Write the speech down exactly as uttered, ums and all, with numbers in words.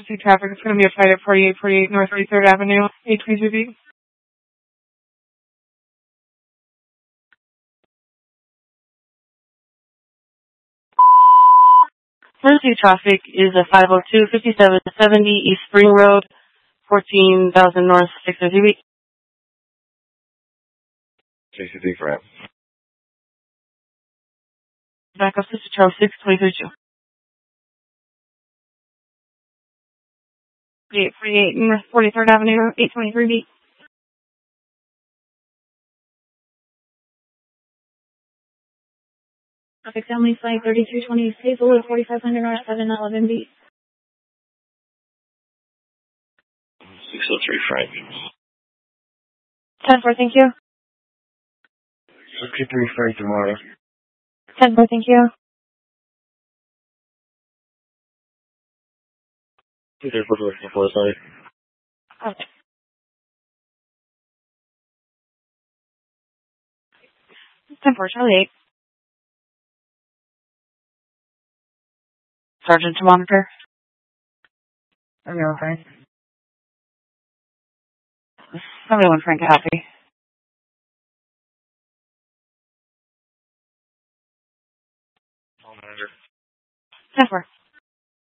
See traffic. It's going to be a fight at forty-eight forty-eight North thirty-third Avenue, eight twenty-three B. Emergency traffic is a five oh two fifty-seven seventy East Spring Road, fourteen thousand North six thirty B. J C three for him. Back up Sister Charles six twenty-three two. forty-eight forty-eight North forty-third Avenue, eight twenty-three B. Traffic family flight thirty-three twenty Hazel at forty-five hundred North seven eleven B. six oh three Frank. ten four, thank you. six three Frank tomorrow. ten four, thank you. There's what we're looking for, sorry. Okay. ten four, Charlie eight. Sergeant to monitor. Are you okay? seventy-one Frank, happy. ten four.